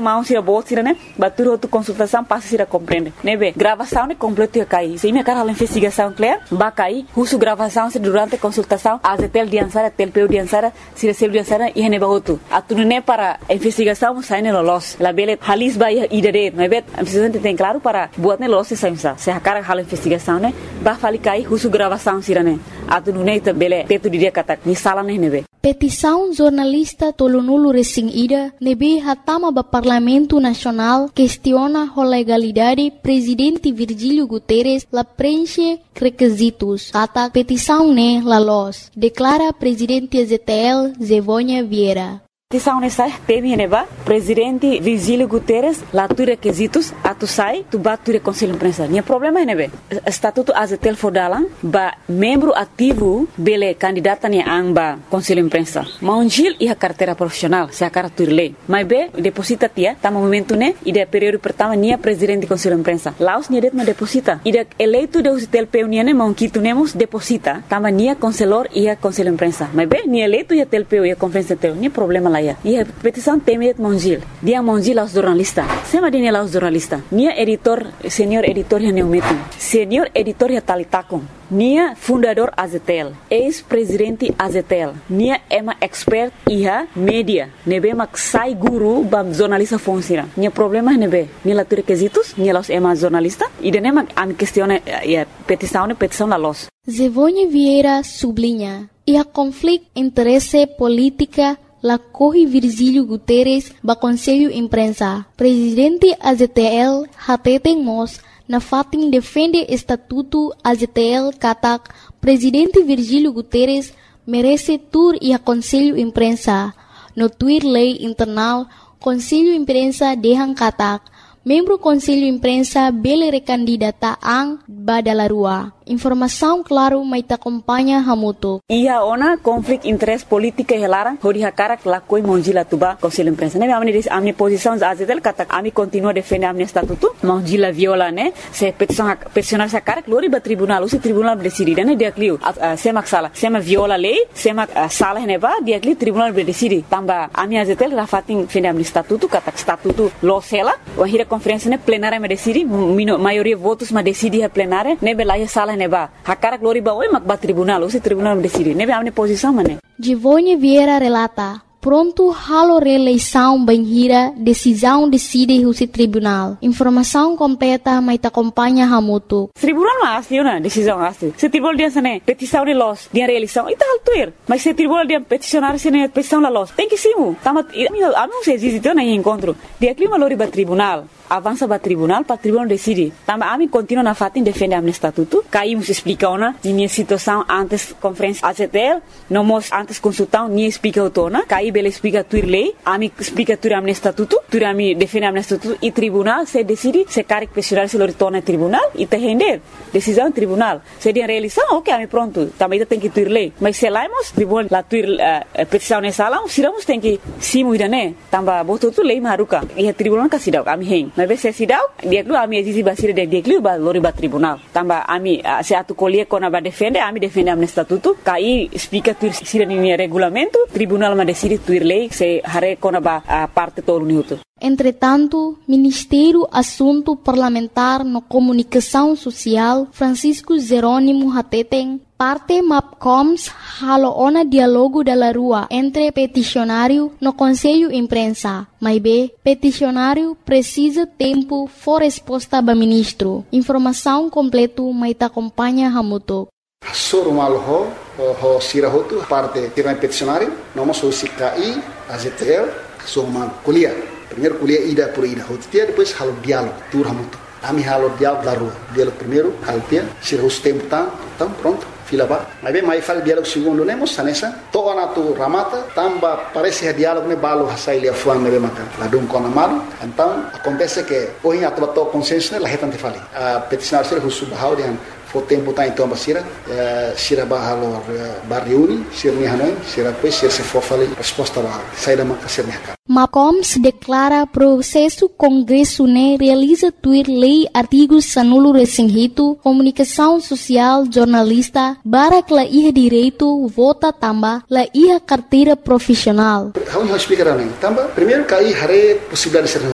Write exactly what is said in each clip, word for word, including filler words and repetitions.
mão se a bolsa, né? Batur outra consultação, passa se a compreender. Né, bem? Gravação é completa e cai. Se minha cara a investigação clear, vai cair. Russo gravação se durante a consultação, a tel diansara, tel peu diansara, se recebe diansara e reneba outro. A tudo nem para a investigação sai no los. La bele halis vai idere, não é bem? A investigação tem claro para buat ne los se sai se a cara a investigação, né? Vai falir cai russo gravação se né? A tudo nem bele teto dia kata ni sala ne nebe. Petição jornalista Tolonulu Resing Ida nebe hatama ba Parlamento Nacional questiona a legalidade presidente Virgílio Guterres la preenche requisitos. Kata petição ne la los. Declara presidente Z T L Zevônia Vieira. Petição nessa teve neba presidente Virgílio Guterres lá tu requisitos a tu sai tu bat tu conselho de imprensa. Nia problema é nebe estatuto A Z T L fodalang ba membro ativo bele candidata ni amba conselho de imprensa. Maunjil e a carteira profissional se a cara tu lei. Mas be deposita tia tá momento né e de período pertama nia presidente conselho de imprensa. Laos nia det ma deposita. E de eleito de O Z T L P nia ne maunquito nemos deposita tama nia conselor e a conselho de imprensa. Mas be nia eleito e a T L P e a conferência teu nia problema lá. E a petição tem et Mongil. Dia Mongil aos jornalistas. Sema dia aos jornalistas. Nia editor, senhor editor ya neumetum. Senhor editor ya talitakon. Nia fundador A Z T L. Ex-presidente A Z T L. Nia ema expert iha media. Nebe mak sai guru bam jornalista fonsira. Nia problema nebe. Nia la tu requisitos. Nia los ema jornalista. E de nema am questione a petição ne petição la los. Zevônia Vieira sublinha. E a conflito interesse política la corre Virgílio Guterres ba Conselho Imprensa. Presidente A Z T L hateten mos na fatin defende estatuto A Z T L katak Presidente Virgílio Guterres merece tur e a Conselho Imprensa. No tuir lei internal Conselho Imprensa dehan katak membro Conselho Imprensa bele recandidata ang badalarua. Informação claro mai ta acompanha hamuto. Ia ona conflict interest politika helarang hori hakara lakoi monjila tuba Conselho Imprensa. Ne amni dis amni posição A Z T L kata ami continua defende amni estatuto monjila viola né se petição peticionar sa cara glori ba tribunal o se tribunal decide né dia clio se maksala se ma viola lei se ma sala ne ba dia clio tribunal decide tamba ami A Z T L rafatin defende amni estatuto kata estatuto lo sela o hira conferência né plenária me decide maioria votos ma decide a plenária ne belaya sala neba hakara glori ba oi mak ba tribunal o se tribunal decide nebe amne posição mané Zevônia Vieira relata pronto halo reeleição banhira decisão decide o se tribunal informação completa mai ta acompanha hamuto tribunal mas na decisão asli se tribunal dia sane petição de los dia reeleição e tal tuir mas se tribunal dia peticionar sene petição la los tem que simu tamat ami se existe na encontro dia clima lori ba tribunal avança para tribunal, para tribunal decide. Também a mim continua na fatin defende amne estatuto. Caímos explica ona, minha situação antes conferência A Z T L, não mos antes consultão, nem explica outona. Caí bela explica tuir lei, a mim explica tuir amne estatuto, tuir a mim defende amne estatuto e tribunal se decide se cargo pessoal se lo retorna tribunal e te render. Decisão tribunal. Se dia realização, ok, a mim pronto. Também tem que tuir lei. Mas se laimos tribunal la tuir uh, petição nessa lá, siramos tem que simu ida né. Também botou tu lei maruca. E a tribunal ka sidau, a mim hen. Mas se sidau dia klu ami exisi basir dia klu ba lori ba tribunal tamba ami se atu colie kona ba defende ami defende amne estatuto kai explica tu sira ni regulamento tribunal ma decide tu lei se hare kona ba parte todo minuto. Entretanto, Ministério Assunto Parlamentar no Comunicação Social Francisco Jerônimo Hateten parte MAPCOMS halo ona dialogo da rua entre peticionário no Conselho Imprensa. Mas B, peticionário precisa tempo for resposta ba ministro. Informação completo mai ta acompanha hamuto. Sorumal ho ho sirahotu parte tirana peticionário, nós somos C K I, A Z T L, somos kuliah. Primeiro kuliah ida por ida, hotia depois halo diálogo, tur hamuto. Ami halo diálogo da rua. Diálogo primeiro, altia, sirahus tempo tam, tam pronto. Fila ba, mas bem mais faz diálogo segundo nemos sanessa, toda na tu ramata, tamba parece diálogo ne balo hasai lia fuan ne bemaka, la dum kona maru, então acontece que hoje a tua consenso ne la hetan te fali, a peticionar ser husu bahau dian o tempo tá então basira sira bahalo barriuni sir ni hanoi sira pois sir se fofali resposta lá sai da maka sir nika MAPCOMS declara processo Congresso ne realiza tuir lei artigos sanulo resinghito comunicação social jornalista barak la iha direito vota tamba la iha carteira profissional. How you speak around tamba primeiro cai hare possibilidade de ser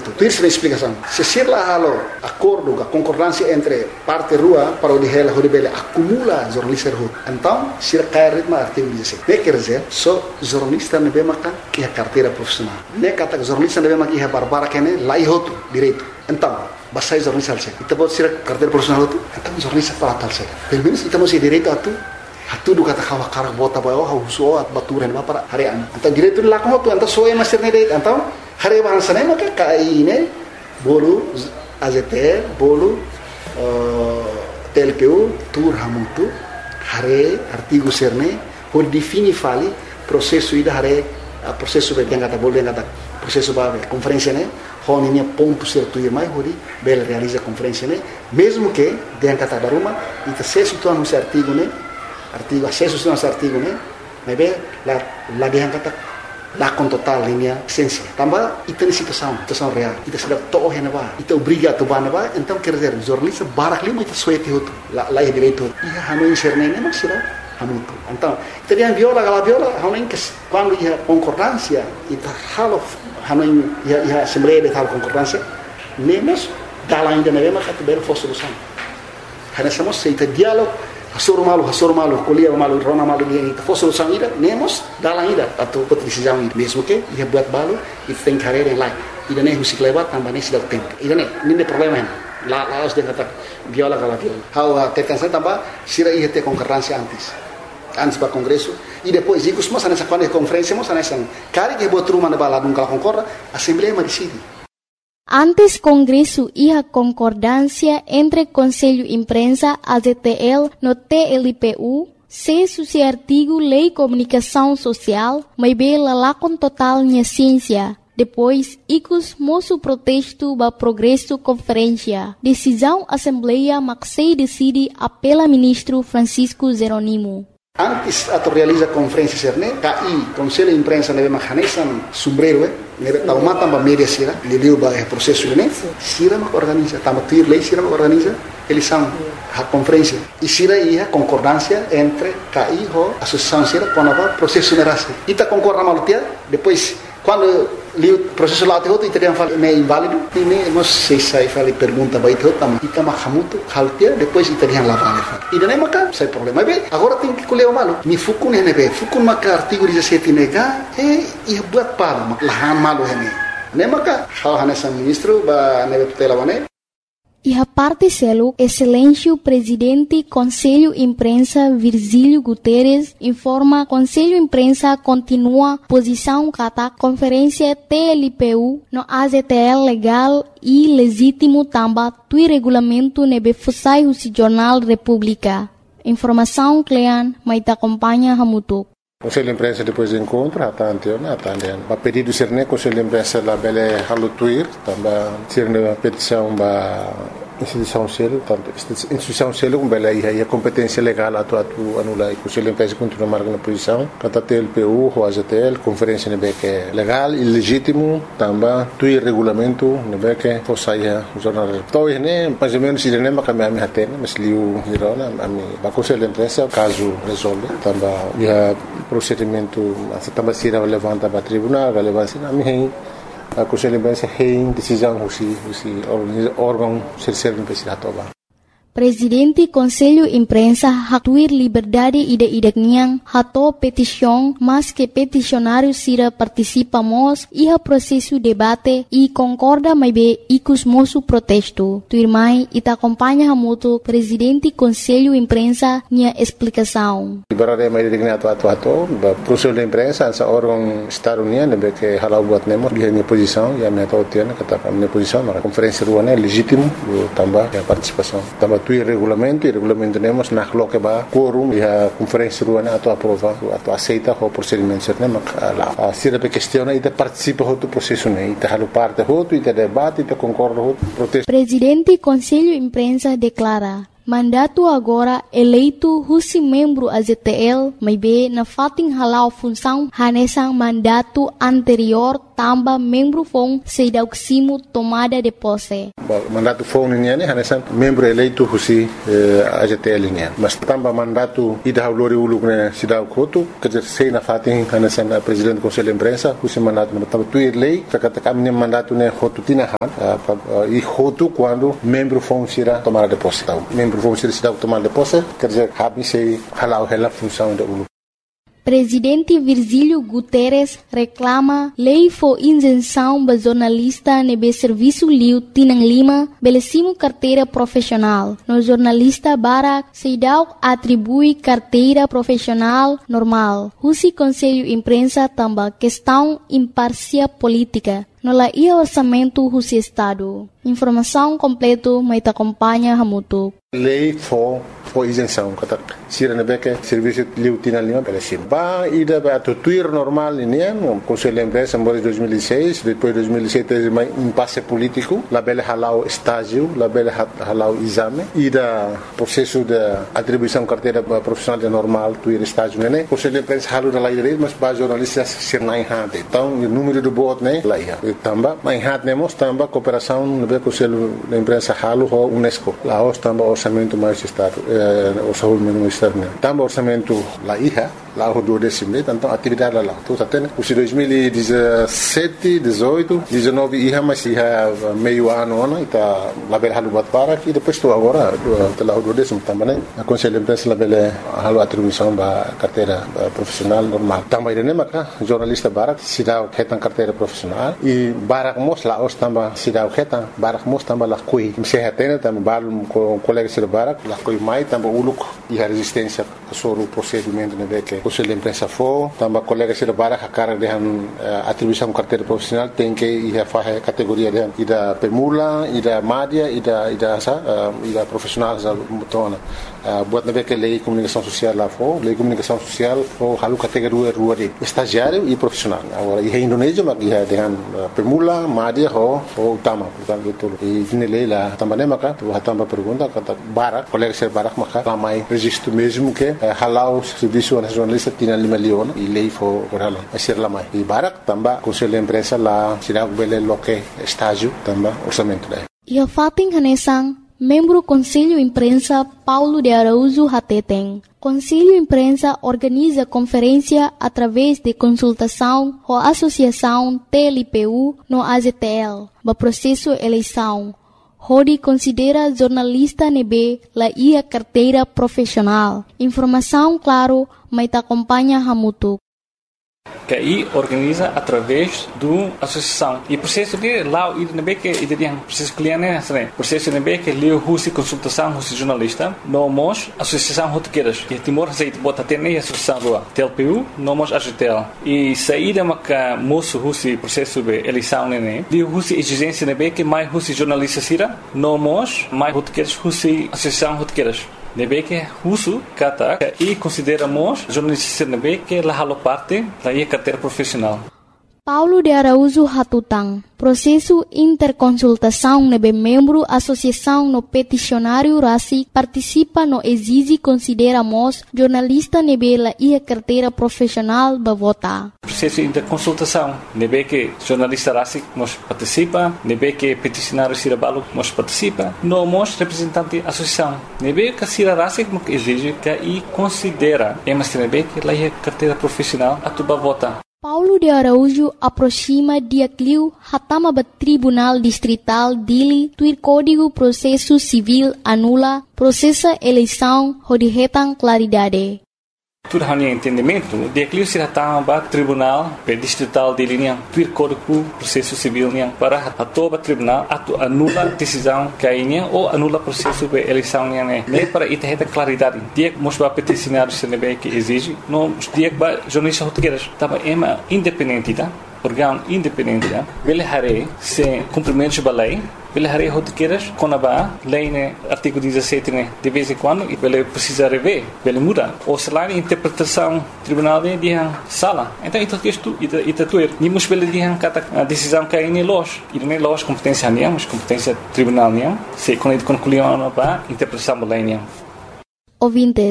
tu. Tu isso é explicação. Se ser lá halo acordo, a concordância entre parte rua para o dihela horibele acumula jornalista rua. Então, se cai ritmo artigo dezessete. Ne quer dizer, só jornalista não vê maca que a carteira profissional. Ne kata jornalista não vê maca que a barbara que ne lá ihoto direito. Então, basta jornalista alce. Ita pode ser carteira profissional tu. Então jornalista para tal se. Pelo menos ita mesti direito atu. Hatu do kata kawa karak bota bayo hauso at baturan ba para harian. Então direito lá com tu, então só é master ne direito. Então, hari bahasa ne maca kai ne bolu A Z T L, bolu T L P U, tur hamutu, hare artigo serne, por defini fali processo ida hare processo be yang kata boleh kata processo ba conferência ne, hon ini ponto certo ir mai hori bel realiza conferência ne, mesmo que yang kata daruma ita acesso tu anu artigo ne, artigo acesso tu anu artigo ne, mebe la la yang kata lá com total linha essência. Também ita ni situação, situação real. Ita sedap toh yang ba, ita obriga tu ba na ba, então quer dizer jornalista barak lima ita suete hotu, lá lá é direito. Ia hanu inserne ne mas sira hanu tu. Então, ita dia viola gala viola, hanu que quando ia concordância, ita halo hanu ia ia assembleia de tal concordância, nemos dala ainda na vema que belo fosse solução. Hana somos ita diálogo Hasur malu, hasur malu, kuliah malu, rona malu dia ni. Fosse solução ida, nemos dalam ida atau kot decisão ida. Mesmo que ia buat balu, itu tem carreira yang lain. Ida ne musik lewat tambah ne sudah tempo. Ida ne, ini problema ni. La la os dia kata viola kala viola. How tekan saya tambah sira ia te concordância antes. Antes para congresso e depois digo os moças nessa quando conferência moças nessa cari que botou uma na bala nunca concorda, assembleia me decide. Antes Congresso e a concordância entre Conselho Imprensa, A Z T L, no T L P U, se suci artigo Lei Comunicação Social, mas bem lá com total minha ciência. Depois, icos moço protesto ba progresso conferência. Decisão Assembleia Maxei decide apela ministro Francisco Jeronimo. Antes atau realiza conferência serne, K I Conselho Imprensa neve mahanesan sombrero eh, neve tau mata ba media sira, leliu ba processo ne, sira mak organiza, tama tuir lei sira mak organiza, eles são a conferência. E sira ia concordância entre K I ho associação sira com a processo nerase. Ita concorda malutia, depois quando li o processo lá te outro italiano fala é inválido, e nem nós sei sai fala pergunta vai te outro, ita mahamuto haltia, depois italiano lá vale fala. E nem maca, sai problema bem. Agora tem que colher o malo. Mi fukun ne be, fukun maca artigo dezessete nega, e e buat pala, lahan malo hene. Nem maca, hal hanesa ministro ba neve tutela wane. E a parte selo, Excelência Presidente Conselho Imprensa Virgílio Guterres informa Conselho Imprensa continua posição kata Conferência T L P U no A Z T L legal e legítimo tamba tui regulamento nebe fusai husi Jornal República. Informação Clean, mas te acompanha Hamutuk. Conselho de Imprensa depois do encontro, até anteontem, até anteontem. A pedido de Serne, Conselho de Imprensa lá bele halutuir, também Serne a petição ba instituição selo, tanto instituição selo como bele aí a competência legal atu atu anula. Conselho de Imprensa continua marcando posição, kata T L P U, o A Z T L, conferência nebe que é legal e legítimo, também tui regulamento nebe que fosse aí o jornal. Então né, mais ou menos Serne mas kami ami hatene, mas liu hirona ami ba Conselho de Imprensa caso resolve, também ia procedimento também se levanta para tribunal, relevância na minha a Conselho de Imprensa tem decisão husi husi órgão serserno pesiratoba. Presidente Conselho Imprensa hatuir liberdade ida idakniang hato petição, mas que peticionário sira participamos e a processo debate e concorda mais bem icos moço protesto. Tuirmai ita acompanha hamuto Presidente Conselho Imprensa minha explicação. Liberdade mais dignato ato ato, Conselho de Imprensa essa órgão Estado Unido be que halau buat nemo dia minha posição e a minha tautiana kata minha posição na conferência ruana legítimo também a participação. Também tu regulamento e regulamento temos na coloque ba quorum e a conferência ruana ato aprova ato aceita o procedimento certo mak lá a sira pe questiona e participa do processo né e halu parte hoto e debate e concorda hoto protesto. Presidente Conselho Imprensa declara mandato agora eleito husi membro A Z T L, mas be na fating halau função hanesang mandato anterior tamba membro fon sedauximo tomada de posse. Mandato fon ini ne hanesan membro eleito husi A G T L ini. Mas tamba mandato ida haulori ulu ne sidau kotu que sei na fatin hanesan presidente do conselho de imprensa husi mandato tamba tuir lei kakata kamne mandato ne hotu tina han e hotu quando membro fon sira tomada de posse. Membro fon sira sidau tomada de posse quer dizer habi sei halau hela função da ulu. Presidente Virgílio Guterres reclama lei for isenção para jornalista nebe serviço liu Tinang Lima belecimo carteira profissional. No jornalista Barak Seidau atribui carteira profissional normal. Husi Conselho Imprensa tamba questão imparcial política. No la ia orçamento Husi Estado. Informação completo mas acompanha Hamutu. Lei for for isenção kata sira nebeke serviço liu Tinang Lima belecimo. Ba ida ba tuir normal ini no Conselho de Imprensa em dois mil e seis, depois dois mil e sete teve mais impasse político, la bele halau estágio, la bele halau exame, ida processo de atribuição carteira profissional de normal tuir estágio né. Conselho de Imprensa halu da lei mas ba jornalistas sir nai hade. Então o número de bot né lá ia. Tamba mai hat nemos tamba cooperação no Conselho de Imprensa halu ho UNESCO. Lá os tamba orçamento mais estado, o saúde ministério. Tamba orçamento lá ia, lá o do décimo, então atividade lá. Tudo até né. Os dois mil e dezessete, dezoito, dezenove ia mas ia meio ano né, tá lá bele halu bat para e depois tu agora lá o do décimo tamba né. A Conselho de Imprensa lá bele halu atribuição ba carteira profissional normal. Tamba ide né maka jornalista Barak sidau ketan carteira profissional e Barak mos lá os tamba sidau ketan Barak mos tamba lá kui se hatena tamba balum com colega sir Barak lá kui mai tamba uluk e a resistência sobre o procedimento né que o Conselho de Imprensa for tamba colega sir Barak a cara de atribuição carteira profissional tem que ir a fazer categoria de ida pemula ida madia ida ida sa ida profissional za mutona buat né que lei comunicação social lá for lei comunicação social for halu categoria rua de estagiário e profissional agora e Indonésia mas ia dengan pemula madia ho ho utama portanto itu e nilai lá também maka tu hatamba pergunta kata Barak colega ser Barak maka ramai registro mesmo que halau serviço a jornalista Tinang Lima leon e lei for orala ser lamai e Barak tamba Conselho de Imprensa lá sirag bele loke estágio tamba orçamento daí ia fating hanesang membro Conselho Imprensa Paulo de Araújo Hateteng. Conselho Imprensa organiza conferência através de consultação com a Associação T L P U no A G T L, para processo eleição. Rodi considera jornalista nebe la ia carteira profissional. Informação claro, mas acompanha Hamutu. Que aí organiza através do associação e processo de lá o I que ideia processo cliente né processo de que leu husi consultação husi jornalista nomos associação rotequeiras e Timor aceita bota ter nem associação do T L P U nomos A G T L e saída maca moço husi processo de eleição né leu husi exigência né que mais husi jornalista sira nomos mais rotequeiras husi associação rotequeiras nebe que russo kata e consideramos jornalista nebe que la halo parte da ia carteira profissional. Paulo de Araújo Hatutang, processo interconsultação nebe membro associação no peticionário Rasi participa no exige consideramos jornalista nebe la ia carteira profissional ba vota. Processo interconsultação nebe que jornalista Rasi nos participa, nebe que peticionário Sirabalo nos participa, no mos representante associação nebe que Sira Rasi nos exige que e considera emas nebe que la ia carteira profissional atuba vota. Paulo de Araújo aproxima dia cliu hatama ba Tribunal Distrital Dili tuir Código Processo Civil anula processa eleição hodihetan claridade. Tudo hanya entendimento, dia cliu se hatama ba Tribunal Distrital Dili niang tuir Código Processo Civil niang para hatoba tribunal atu anula decisão kainya ou anula processo de eleição niang ne para itaheta claridade. Dia mos ba peticionário se nebe que exige, no dia ba jornalista rotequeiras tava ema independente tá? Órgão independente tá? Bele hare se cumprimentos ba lei Bele hare rotequeiras conaba lei né artigo dezessete né de vez em quando e bele precisa rever bele muda ou se lá interpretação tribunal de dia sala então isso que isto ita ita tuer ni mus bele dia kata decisão cai nem los e nem los competência nem mas competência tribunal nem se quando concluiu ba interpretação ba lei nem. Ouvintes,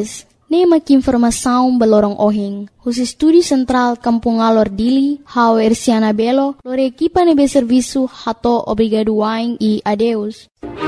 Nema que informação balorong ohing. Os estúdios central Kampung Alor Dili, Hau Ersiana Belo, lore equipa nebe serviço hato obrigado waing e adeus.